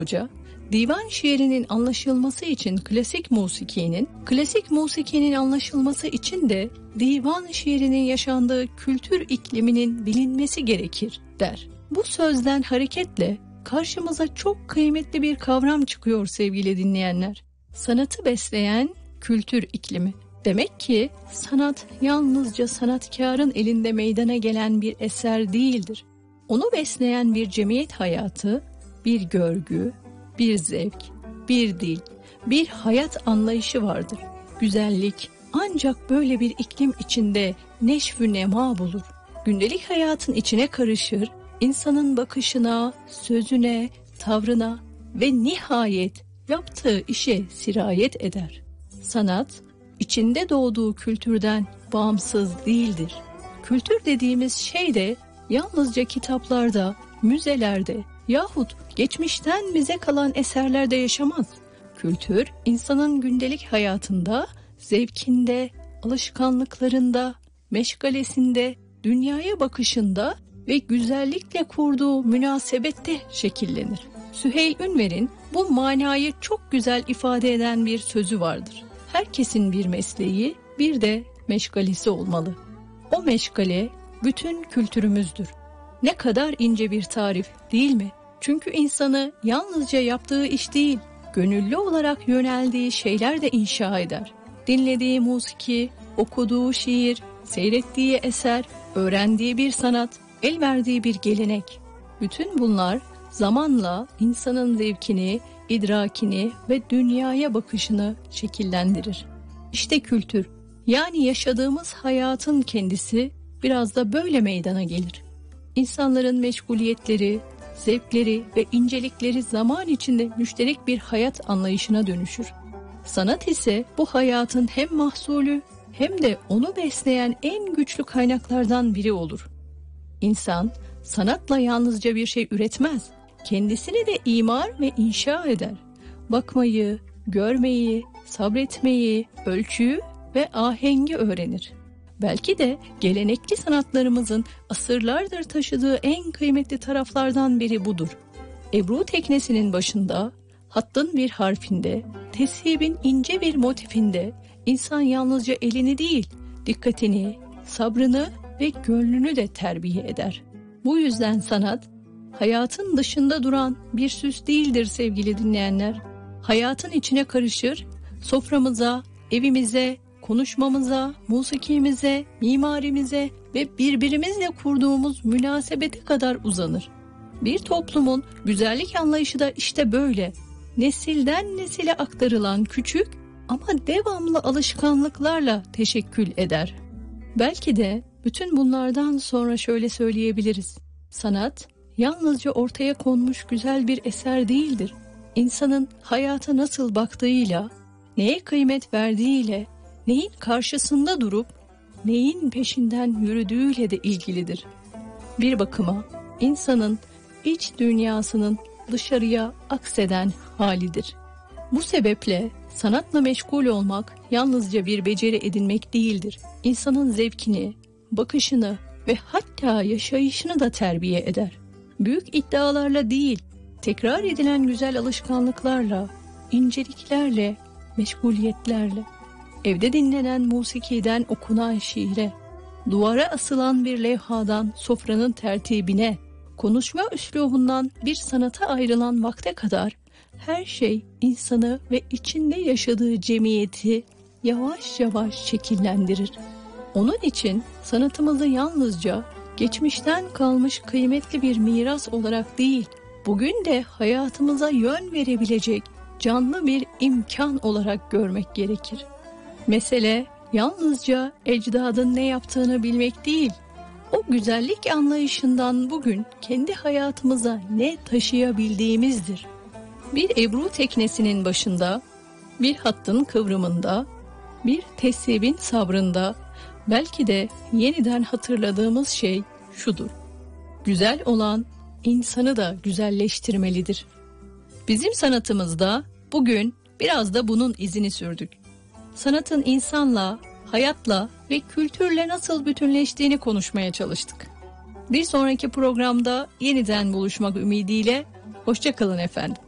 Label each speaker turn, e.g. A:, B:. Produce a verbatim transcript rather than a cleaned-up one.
A: Hoca, divan şiirinin anlaşılması için klasik musikinin, klasik musikinin anlaşılması için de divan şiirinin yaşandığı kültür ikliminin bilinmesi gerekir der. Bu sözden hareketle karşımıza çok kıymetli bir kavram çıkıyor sevgili dinleyenler. Sanatı besleyen kültür iklimi. Demek ki sanat yalnızca sanatkarın elinde meydana gelen bir eser değildir. Onu besleyen bir cemiyet hayatı, bir görgü, bir zevk, bir dil, bir hayat anlayışı vardır. Güzellik ancak böyle bir iklim içinde neşvü nema bulur. Gündelik hayatın içine karışır, insanın bakışına, sözüne, tavrına ve nihayet yaptığı işe sirayet eder. Sanat, içinde doğduğu kültürden bağımsız değildir. Kültür dediğimiz şey de yalnızca kitaplarda, müzelerde yahut geçmişten bize kalan eserlerde yaşamaz. Kültür, insanın gündelik hayatında, zevkinde, alışkanlıklarında, meşgalesinde, dünyaya bakışında ve güzellikle kurduğu münasebette şekillenir. Süheyl Ünver'in bu manayı çok güzel ifade eden bir sözü vardır. Herkesin bir mesleği, bir de meşgalesi olmalı. O meşgale bütün kültürümüzdür. Ne kadar ince bir tarif, değil mi? Çünkü insanı yalnızca yaptığı iş değil, gönüllü olarak yöneldiği şeyler de inşa eder. Dinlediği musiki, okuduğu şiir, seyrettiği eser, öğrendiği bir sanat, el verdiği bir gelenek. Bütün bunlar zamanla insanın zevkini, idrakini ve dünyaya bakışını şekillendirir. İşte kültür, yani yaşadığımız hayatın kendisi biraz da böyle meydana gelir. İnsanların meşguliyetleri, zevkleri ve incelikleri zaman içinde müşterek bir hayat anlayışına dönüşür. Sanat ise bu hayatın hem mahsulü hem de onu besleyen en güçlü kaynaklardan biri olur. İnsan sanatla yalnızca bir şey üretmez, kendisini de imar ve inşa eder. Bakmayı, görmeyi, sabretmeyi, ölçüyü ve ahengi öğrenir. Belki de gelenekli sanatlarımızın asırlardır taşıdığı en kıymetli taraflardan biri budur. Ebru teknesinin başında, hattın bir harfinde, teshibin ince bir motifinde insan yalnızca elini değil, dikkatini, sabrını ve gönlünü de terbiye eder. Bu yüzden sanat, hayatın dışında duran bir süs değildir sevgili dinleyenler. Hayatın içine karışır, soframıza, evimize, konuşmamıza, musikimize, mimarimize ve birbirimizle kurduğumuz münasebete kadar uzanır. Bir toplumun güzellik anlayışı da işte böyle. Nesilden nesile aktarılan küçük ama devamlı alışkanlıklarla teşekkül eder. Belki de bütün bunlardan sonra şöyle söyleyebiliriz. Sanat yalnızca ortaya konmuş güzel bir eser değildir. İnsanın hayata nasıl baktığıyla, neye kıymet verdiğiyle, neyin karşısında durup neyin peşinden yürüdüğüyle de ilgilidir. Bir bakıma insanın iç dünyasının dışarıya akseden halidir. Bu sebeple sanatla meşgul olmak yalnızca bir beceri edinmek değildir. İnsanın zevkini, bakışını ve hatta yaşayışını da terbiye eder. Büyük iddialarla değil, tekrar edilen güzel alışkanlıklarla, inceliklerle, meşguliyetlerle, evde dinlenen musikiden okunan şiire, duvara asılan bir levhadan sofranın tertibine, konuşma üslubundan bir sanata ayrılan vakte kadar her şey insanı ve içinde yaşadığı cemiyeti yavaş yavaş şekillendirir. Onun için sanatımızı yalnızca geçmişten kalmış kıymetli bir miras olarak değil, bugün de hayatımıza yön verebilecek canlı bir imkan olarak görmek gerekir. Mesele yalnızca ecdadın ne yaptığını bilmek değil, o güzellik anlayışından bugün kendi hayatımıza ne taşıyabildiğimizdir. Bir Ebru teknesinin başında, bir hattın kıvrımında, bir teshibin sabrında, belki de yeniden hatırladığımız şey şudur: güzel olan insanı da güzelleştirmelidir. Bizim sanatımızda bugün biraz da bunun izini sürdük. Sanatın insanla, hayatla ve kültürle nasıl bütünleştiğini konuşmaya çalıştık. Bir sonraki programda yeniden buluşmak ümidiyle, hoşça kalın efendim.